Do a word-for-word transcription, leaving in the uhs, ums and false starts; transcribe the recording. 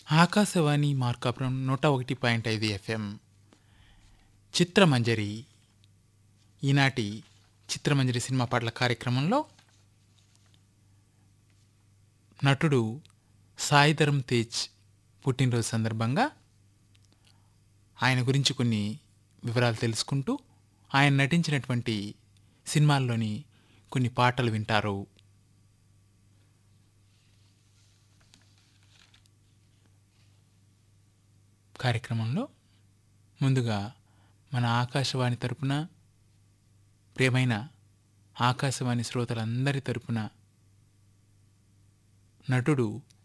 ఆకాశవాణి మార్కాపురం నూట ఒకటి పాయింట్ ఐదు ఎఫ్ఎం చిత్రమంజరి. ఈనాటి చిత్రమంజరి సినిమా పాటల కార్యక్రమంలో నటుడు సాయి ధరమ్ తేజ్ పుట్టినరోజు సందర్భంగా ఆయన గురించి కొన్ని వివరాలు తెలుసుకుంటూ ఆయన నటించినటువంటి సినిమాల్లోని కొన్ని పాటలు వింటారు. కార్యక్రమంలో ముందుగా మన ఆకాశవాణి తరపున, ప్రియమైన ఆకాశవాణి శ్రోతలందరి తరపున నటుడు